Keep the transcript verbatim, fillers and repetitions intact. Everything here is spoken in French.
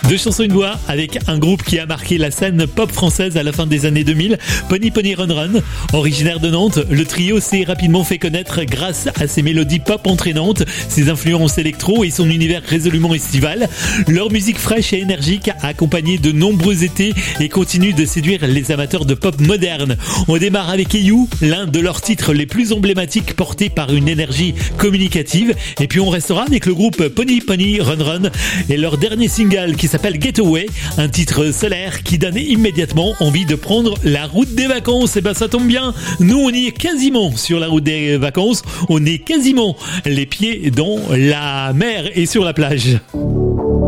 Deux chansons une voix avec un groupe qui a marqué la scène pop française à la fin des années deux mille, Pony Pony Run Run. Originaire de Nantes, le trio s'est rapidement fait connaître grâce à ses mélodies pop entraînantes, ses influences électro et son univers résolument estival. Leur musique fraîche et énergique a accompagné de nombreux étés et continue de séduire les amateurs de pop moderne. On démarre avec You, l'un de leurs titres les plus emblématiques porté par une énergie communicative. Et puis on restera avec le groupe Pony Pony Run Run et leur dernier single qui s'appelle Getaway, un titre solaire qui donne immédiatement envie de prendre la route des vacances. Et ben ça tombe bien, nous on y est quasiment sur la route des vacances, on est quasiment les pieds dans la mer et sur la plage.